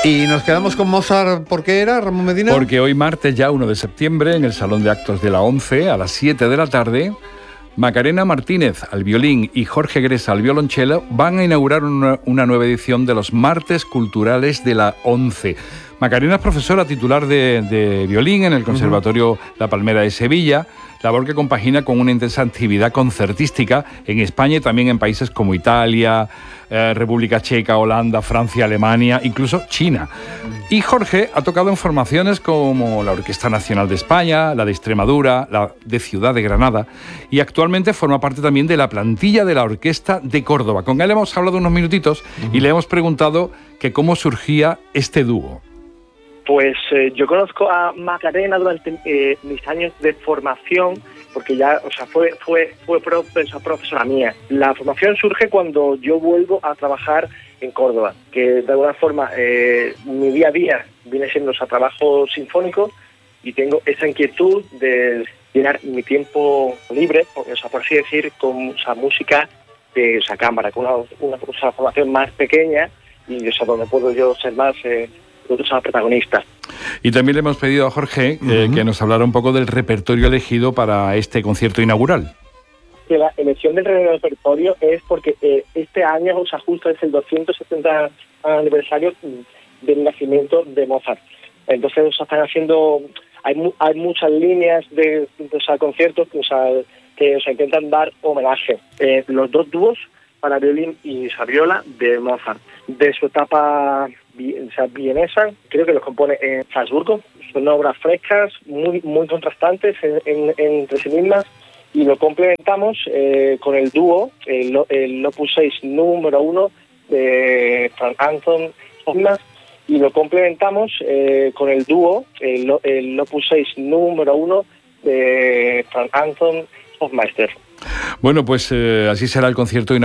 Y nos quedamos con Mozart, ¿por qué era, Ramón Medina? Porque hoy martes, ya 1 de septiembre, en el Salón de Actos de la ONCE, a las 7 de la tarde, Macarena Martínez al violín y Jorge Gresa al violonchelo van a inaugurar una nueva edición de los Martes Culturales de la ONCE. Macarena es profesora titular de violín en el Conservatorio La Palmera de Sevilla, labor que compagina con una intensa actividad concertística en España y también en países como Italia, República Checa, Holanda, Francia, Alemania, incluso China. Y Jorge ha tocado en formaciones como la Orquesta Nacional de España, la de Extremadura, la de Ciudad de Granada, y actualmente forma parte también de la plantilla de la Orquesta de Córdoba. Con él hemos hablado unos minutitos y le hemos preguntado que cómo surgía este dúo. Pues yo conozco a Macarena durante mis años de formación, porque ya, fue profesora mía. La formación surge cuando yo vuelvo a trabajar en Córdoba, que de alguna forma mi día a día viene siendo trabajo sinfónico y tengo esa inquietud de llenar mi tiempo libre, por así decir, con música de cámara, con una formación más pequeña y donde puedo yo ser más protagonista. Y también le hemos pedido a Jorge que nos hablara un poco del repertorio elegido para este concierto inaugural. Que la elección del repertorio es porque este año, justo es el 270 aniversario del nacimiento de Mozart. Entonces, están haciendo, hay muchas líneas de conciertos que intentan dar homenaje. Los dos dúos para violín y viola de Mozart, de su etapa vienesa, creo que los compone en Salzburgo. Son obras frescas, muy contrastantes entre sí mismas, y lo complementamos con el dúo, el Opus 6 número 1 de Franz Anton Hofmann, y lo complementamos con el dúo, el Opus 6 número 1 de Franz Anton Hofmeister. Bueno, pues así será el concierto inaugural.